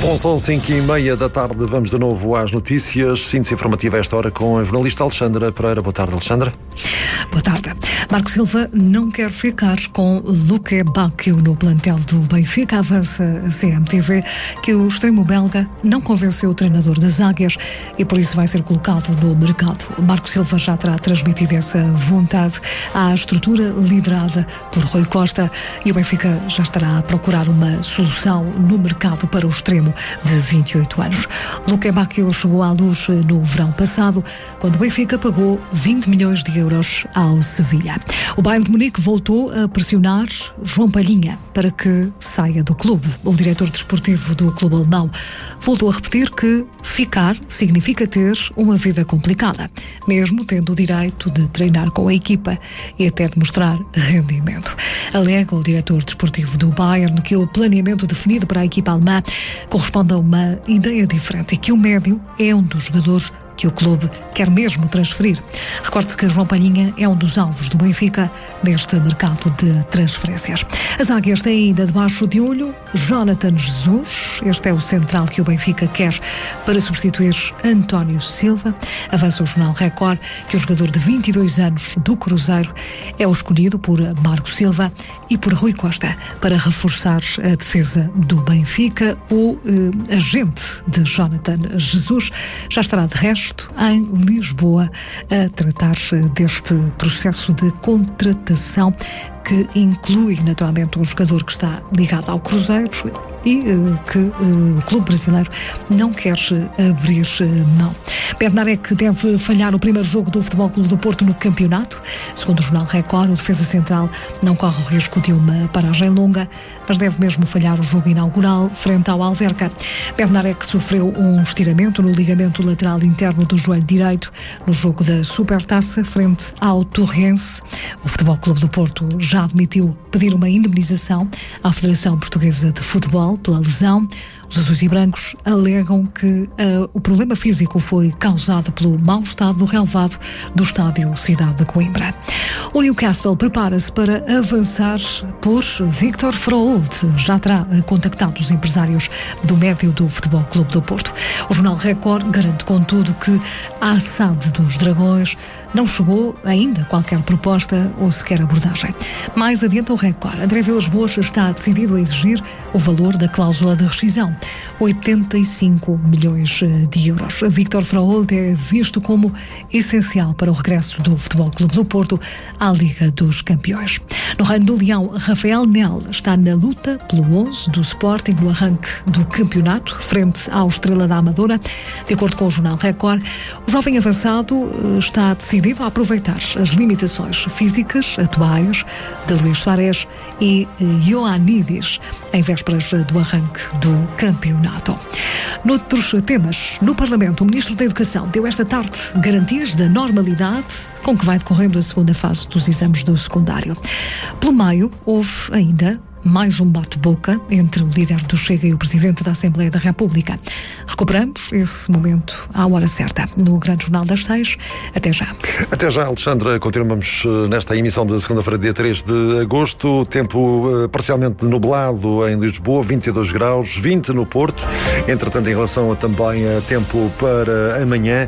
Bom, são 5h30 da tarde, vamos de novo às notícias. Síntese informativa a esta hora com a jornalista Alexandra Pereira. Boa tarde, Alexandra. Boa tarde. Marco Silva não quer ficar com Luque Bacchio no plantel do Benfica. Avança a CMTV que o extremo belga não convenceu o treinador das Águias e por isso vai ser colocado no mercado. Marco Silva já terá transmitido essa vontade à estrutura liderada por Rui Costa e o Benfica já estará a procurar uma solução no mercado para o extremo de 28 anos. Luque Bacchio chegou à luz no verão passado, quando o Benfica pagou 20 milhões de euros ao Sevilha. O Bayern de Munique voltou a pressionar João Palhinha para que saia do clube. O diretor desportivo do clube alemão voltou a repetir que ficar significa ter uma vida complicada, mesmo tendo o direito de treinar com a equipa e até de mostrar rendimento. Alega o diretor desportivo do Bayern que o planeamento definido para a equipa alemã corresponde a uma ideia diferente e que o médio é um dos jogadores que o clube quer mesmo transferir. Recorde-se que João Palhinha é um dos alvos do Benfica neste mercado de transferências. As Águias têm ainda debaixo de olho Jonathan Jesus. Este é o central que o Benfica quer para substituir António Silva. Avança o jornal Record que o jogador de 22 anos do Cruzeiro é o escolhido por Marco Silva e por Rui Costa para reforçar a defesa do Benfica. O agente de Jonathan Jesus já estará de resto em Lisboa a tratar deste processo de contratação que inclui naturalmente um jogador que está ligado ao Cruzeiro e que o clube brasileiro não quer abrir mão. Bednarek deve falhar o primeiro jogo do Futebol Clube do Porto no campeonato. Segundo o jornal Record, o defesa central não corre o risco de uma paragem longa, mas deve mesmo falhar o jogo inaugural frente ao Alverca. Bednarek sofreu um estiramento no ligamento lateral interno do joelho direito no jogo da Supertaça frente ao Torrense. O Futebol Clube do Porto já admitiu pedir uma indemnização à Federação Portuguesa de Futebol pela lesão. Os azuis e brancos alegam que o problema físico foi causado pelo mau estado do relvado do estádio Cidade de Coimbra. O Newcastle prepara-se para avançar por Victor Fraud. Já terá contactado os empresários do médio do Futebol Clube do Porto. O jornal Record garante, contudo, que à SAD dos Dragões não chegou ainda qualquer proposta ou sequer abordagem. Mais adiante o Record, André Vilas-Boas está decidido a exigir o valor da cláusula de rescisão, 85 milhões de euros. Victor Fraud é visto como essencial para o regresso do Futebol Clube do Porto à Liga dos Campeões. No Reino do Leão, Rafael Nel está na luta pelo 11 do Sporting no arranque do campeonato, frente ao Estrela da Amadora. De acordo com o jornal Record, o jovem avançado está decidido a aproveitar as limitações físicas atuais de Luís Suárez e Ioannidis em vésperas do arranque do campeonato. Noutros temas, no Parlamento, o Ministro da Educação deu esta tarde garantias da normalidade com que vai decorrendo a segunda fase dos exames do secundário. Pelo meio, houve ainda mais um bate-boca entre o líder do Chega e o Presidente da Assembleia da República. Recuperamos esse momento à hora certa, no Grande Jornal das 6. Até já. Até já, Alexandra. Continuamos nesta emissão de segunda-feira, dia 3 de agosto. Tempo parcialmente nublado em Lisboa, 22 graus, 20 no Porto. Entretanto, em relação também a tempo para amanhã,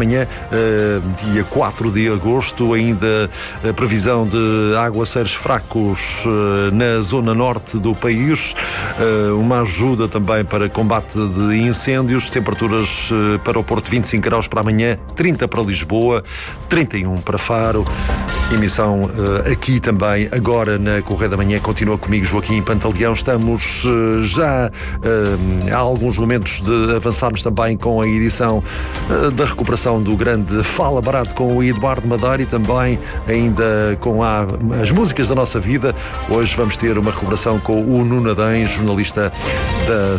dia 4 de agosto, ainda a previsão de aguaceiros fracos na zona norte do país, uma ajuda também para combate de incêndios, temperaturas para o Porto 25 graus para amanhã, 30 para Lisboa, 31 para Faro. Emissão aqui também, agora na Correia da Manhã. Continua comigo Joaquim Pantaleão. Estamos já há alguns momentos de avançarmos também com a edição da recuperação do grande Fala Barato com o Eduardo Madeira e também ainda com as músicas da nossa vida. Hoje vamos ter uma recuperação com o Nuno Adém, jornalista da